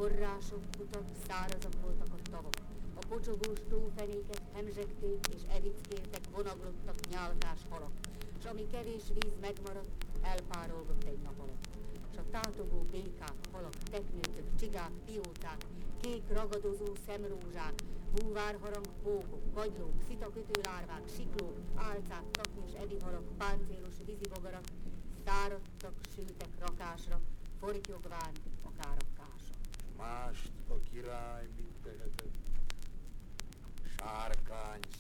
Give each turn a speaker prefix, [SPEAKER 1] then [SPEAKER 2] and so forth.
[SPEAKER 1] Források, kutak, szárazak voltak a tavak. A pocsogós tófenéket hemzsegték és evickéltek vonaglottak nyálkás halak, s ami kevés víz megmaradt, elpárolgott egy nap alatt. S a tátogó békák, halak, teknőtök, csigák, pióták, kék ragadozó szemrózsák, búvárharang, pókok, kagylók, szitakötőlárvák, siklók, álcák, takny és edihalak, páncélos vízibogarak, száradtak, sültek rakásra, fortyogván akár a kása.
[SPEAKER 2] Mást a király mit tehetett? Sárkány